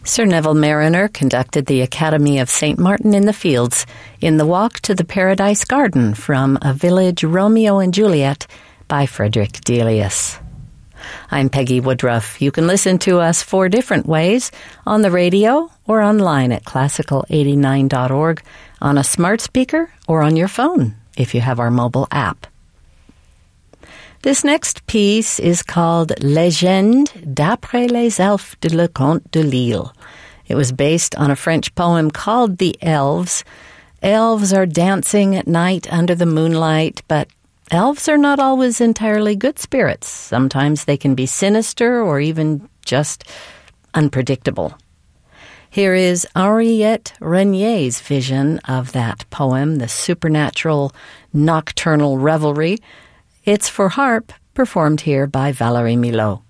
Sir Neville Marriner conducted the Academy of St. Martin in the Fields in the Walk to the Paradise Garden from A Village Romeo and Juliet by Frederick Delius. I'm Peggy Woodruff. You can listen to us 4 different ways, on the radio or online at classical89.org, on a smart speaker or on your phone if you have our mobile app. This next piece is called Légende d'après les elfes de Le Comte de Lille. It was based on a French poem called The Elves. Elves are dancing at night under the moonlight, but elves are not always entirely good spirits. Sometimes they can be sinister or even just unpredictable. Here is Henriette Renier's vision of that poem, the supernatural nocturnal revelry. It's for harp, performed here by Valérie Milhaud.